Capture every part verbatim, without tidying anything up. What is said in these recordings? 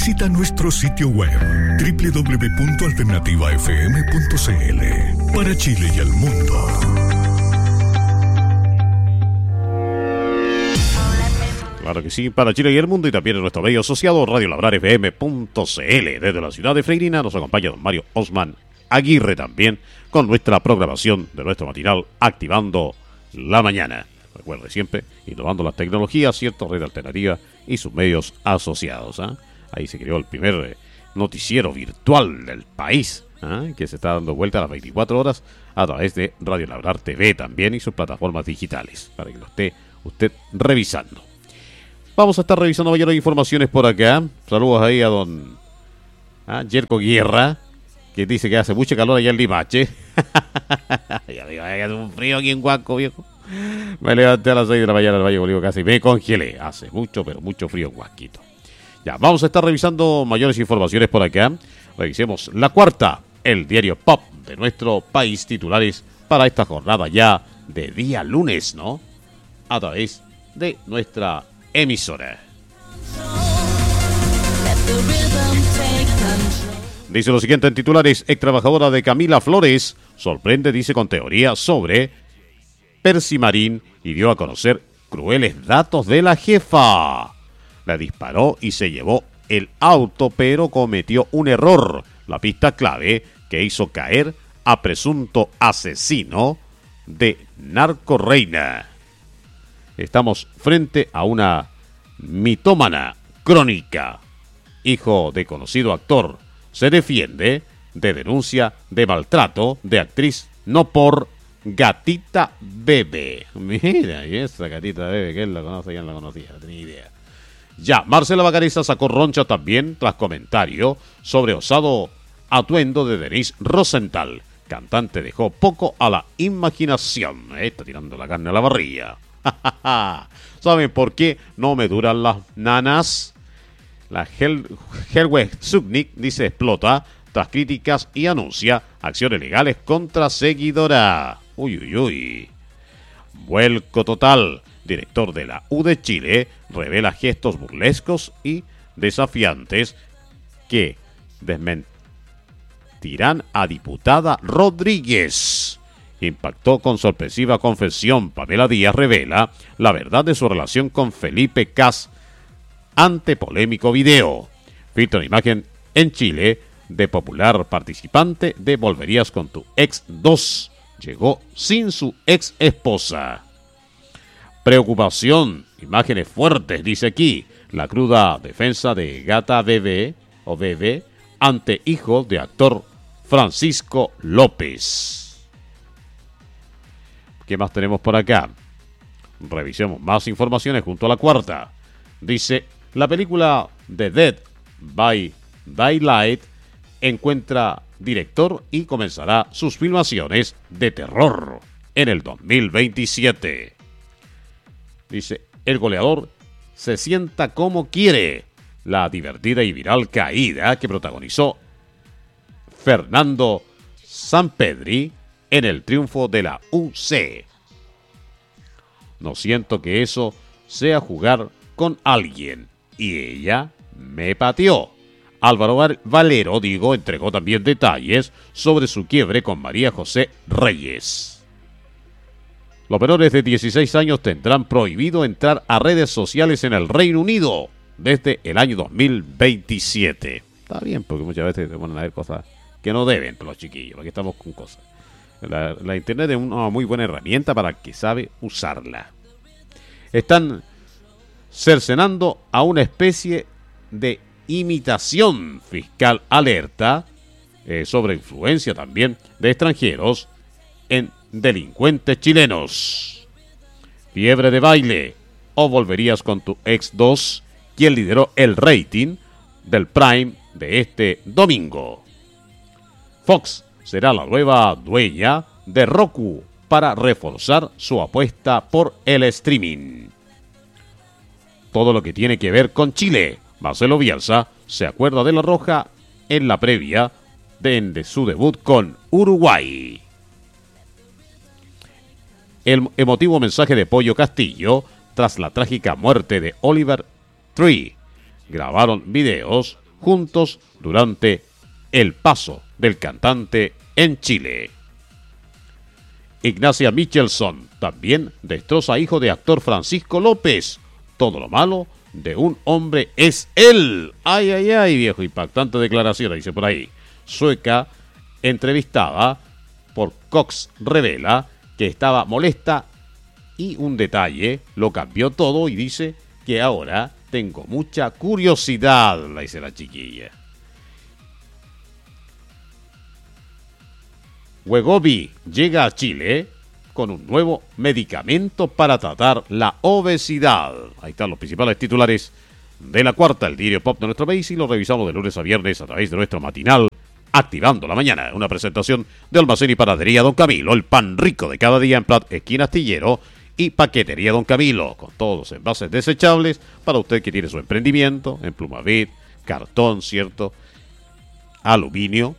Visita nuestro sitio web doble u doble u doble u punto alternativa f m punto c l para Chile y el mundo. Claro que sí, para Chile y el mundo, y también en nuestro medio asociado Radio Labrar F M punto c l. Desde la ciudad de Freirina nos acompaña don Mario Osman Aguirre también con nuestra programación de nuestro matinal Activando la Mañana. Recuerde siempre, innovando las tecnologías, cierto, Red Alternativa y sus medios asociados. ¿eh? Ahí se creó el primer eh, noticiero virtual del país, ¿eh? que se está dando vuelta a las veinticuatro horas a través de Radio Labrar T V también y sus plataformas digitales, para que lo esté usted revisando. Vamos a estar revisando mayores informaciones por acá. Saludos ahí a don ¿ah? Yerko Guerra, que dice que hace mucho calor allá en Limache. Ya digo, hace un frío aquí en Huasco, viejo. Me levanté a las seis de la mañana del Valle Bolívar casi me congelé. Hace mucho, pero mucho frío en Huasquito. Ya, vamos a estar revisando mayores informaciones por acá. Revisemos La Cuarta, el diario pop de nuestro país, titulares para esta jornada ya de día lunes, ¿no? A través de nuestra emisora. Dice lo siguiente en titulares: ex trabajadora de Camila Flores sorprende, dice, con teoría sobre Percy Marín y dio a conocer crueles datos de la jefa. La disparó y se llevó el auto, pero cometió un error. La pista clave que hizo caer a presunto asesino de Narcoreina. Estamos frente a una mitómana crónica. Hijo de conocido actor, se defiende de denuncia de maltrato de actriz no por Gatita Bebe. Mira, y esa Gatita Bebe, ¿quién la conoce? ¿Quién la conocía? No tenía idea. Ya, Marcela Bacareza sacó roncha también tras comentario sobre osado atuendo de Denise Rosenthal. Cantante dejó poco a la imaginación. Eh, está tirando la carne a la barriga. ¿Saben por qué no me duran las nanas? La Hel Helweg Zugnik dice explota tras críticas y anuncia acciones legales contra seguidora. Uy, uy, uy. Vuelco total. Director de la U de Chile revela gestos burlescos y desafiantes que desmentirán a diputada Rodríguez. Impactó con sorpresiva confesión. Pamela Díaz revela la verdad de su relación con Felipe Cas ante polémico video. Filtra una imagen en Chile de popular participante de Volverías con tu ex dos. Llegó sin su ex esposa. Preocupación, imágenes fuertes, dice aquí. La cruda defensa de Gata Bebé o Bebé ante hijo de actor Francisco López. ¿Qué más tenemos por acá? Revisemos más informaciones junto a La Cuarta. Dice, la película The Dead by Daylight encuentra director y comenzará sus filmaciones de terror en el dos mil veintisiete. Dice, el goleador se sienta como quiere. La divertida y viral caída que protagonizó Fernando Sampedri en el triunfo de la U C. No siento que eso sea jugar con alguien. Y ella me pateó. Álvaro Valero, digo, entregó también detalles sobre su quiebre con María José Reyes. Los menores de dieciséis años tendrán prohibido entrar a redes sociales en el Reino Unido desde el año dos mil veintisiete. Está bien, porque muchas veces se ponen a ver cosas que no deben los chiquillos. Aquí estamos con cosas. La, la internet es una muy buena herramienta para el que sabe usarla. Están cercenando a una especie de imitación fiscal alerta eh, sobre influencia también de extranjeros en delincuentes chilenos. Fiebre de baile o Volverías con tu ex dos, quien lideró el rating del Prime de este domingo. Fox será la nueva dueña de Roku para reforzar su apuesta por el streaming. Todo lo que tiene que ver con Chile. Marcelo Bielsa se acuerda de La Roja en la previa de, de su debut con Uruguay. El emotivo mensaje de Pollo Castillo tras la trágica muerte de Oliver Tree. Grabaron videos juntos durante el paso del cantante en Chile. Ignacia Michelson también destroza hijo de actor Francisco López. Todo lo malo de un hombre es él. Ay, ay, ay, viejo, impactante declaración, dice por ahí. Sueca, entrevistada por Cox, revela que estaba molesta y un detalle lo cambió todo y dice que ahora tengo mucha curiosidad, la dice la chiquilla. Wegovy llega a Chile con un nuevo medicamento para tratar la obesidad. Ahí están los principales titulares de La Cuarta, el diario pop de nuestro país, y lo revisamos de lunes a viernes a través de nuestro matinal Activando la Mañana. Una presentación de Almacén y Panadería Don Camilo, el pan rico de cada día en Prat, esquina Astillero, y Paquetería Don Camilo, con todos los envases desechables para usted que tiene su emprendimiento en Plumavit, cartón, ¿cierto? Aluminio,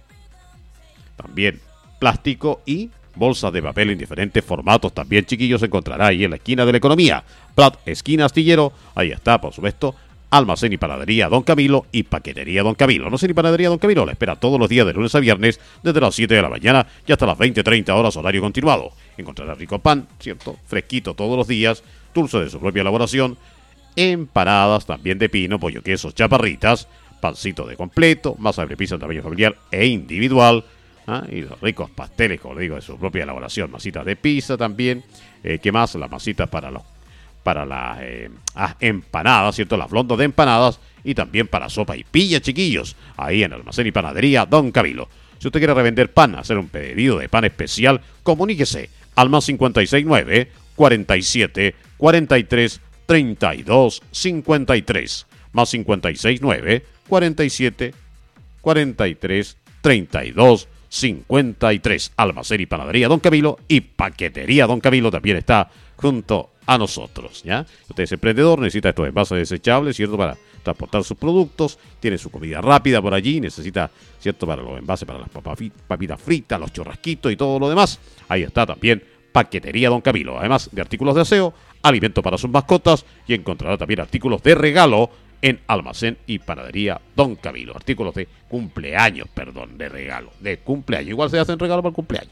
también plástico y bolsas de papel en diferentes formatos. También, chiquillos, se encontrará ahí en la esquina de la economía. Prat, esquina Astillero, ahí está, por supuesto, Almacén y Panadería Don Camilo y Paquetería Don Camilo. Almacén y Panadería Don Camilo la espera todos los días de lunes a viernes desde las siete de la mañana y hasta las veinte treinta horas horario continuado. Encontrará rico pan, ¿cierto? Fresquito todos los días, dulce de su propia elaboración, empanadas también de pino, pollo, queso, chaparritas, pancito de completo, masa de pizza en tamaño familiar e individual, ¿ah? Y los ricos pasteles, como le digo, de su propia elaboración, masitas de pizza también, eh, ¿qué más? Las masitas para los para las eh, empanadas, ¿cierto? Las blondas de empanadas y también para sopa y pilla, chiquillos, ahí en Almacén y Panadería Don Camilo. Si usted quiere revender pan, hacer un pedido de pan especial, comuníquese al más cincuenta y seis nueve, cuarenta y siete, cuarenta y tres, treinta y dos, cincuenta y tres. Más cincuenta y seis nueve, cuarenta y siete, cuarenta y tres, treinta y dos, cincuenta y tres. Almacén y Panadería Don Camilo y Paquetería Don Camilo también está junto a nosotros, ¿ya? Usted es emprendedor, necesita estos envases desechables, ¿cierto? Para transportar sus productos, tiene su comida rápida por allí, necesita, ¿cierto? Para los envases, para las papitas fritas, los churrasquitos y todo lo demás. Ahí está también Paquetería Don Camilo, además de artículos de aseo, alimento para sus mascotas y encontrará también artículos de regalo en Almacén y Panadería Don Camilo. Artículos de cumpleaños, perdón, de regalo, de cumpleaños. Igual se hacen regalo para el cumpleaños.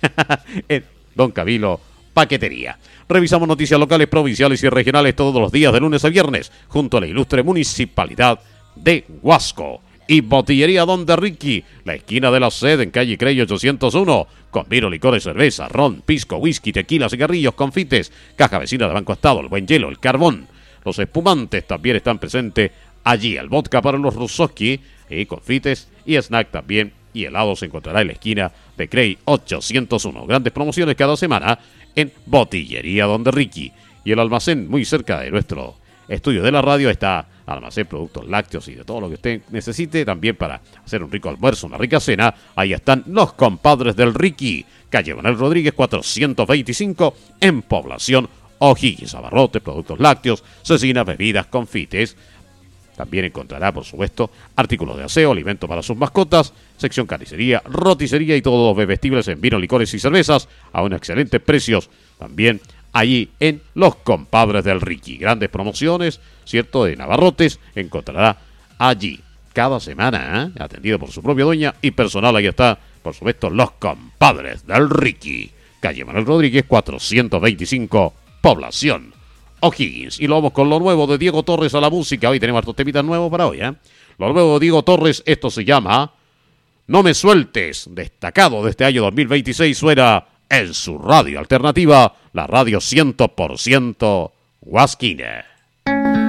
En Don Camilo Paquetería. Revisamos noticias locales, provinciales y regionales todos los días de lunes a viernes junto a la ilustre Municipalidad de Huasco. Y Botillería Donde Ricky, la esquina de la sede en calle Crey ochocientos uno, con vino, licores, cerveza, ron, pisco, whisky, tequila, cigarrillos, confites, caja vecina de Banco Estado, el buen hielo, el carbón. Los espumantes también están presentes allí. El vodka para los Rusoski, y confites y snack también. Y helado se encontrará en la esquina de Crey ochocientos uno. Grandes promociones cada semana en Botillería Donde Ricky. Y el almacén muy cerca de nuestro estudio de la radio está almacén, productos lácteos y de todo lo que usted necesite. También para hacer un rico almuerzo, una rica cena. Ahí están los compadres del Ricky. Calle Manuel Rodríguez cuatrocientos veinticinco en Población O'Higgins. Abarrotes, productos lácteos, cecinas, bebidas, confites. También encontrará, por supuesto, artículos de aseo, alimento para sus mascotas, sección carnicería, roticería y todos los bebestibles en vino, licores y cervezas a unos excelentes precios. También allí en Los Compadres del Ricky. Grandes promociones, ¿cierto? De Navarrotes encontrará allí cada semana, ¿eh? Atendido por su propia dueña y personal. Ahí está, por supuesto, Los Compadres del Ricky. Calle Manuel Rodríguez cuatrocientos veinticinco, Población O'Higgins. Y lo vamos con lo nuevo de Diego Torres a la música. Hoy tenemos estos temitas nuevos para hoy, ¿eh? Lo nuevo de Diego Torres, esto se llama No Me Sueltes. Destacado de este año dos mil veintiséis, suena en su radio alternativa, la radio cien por ciento Huasquina.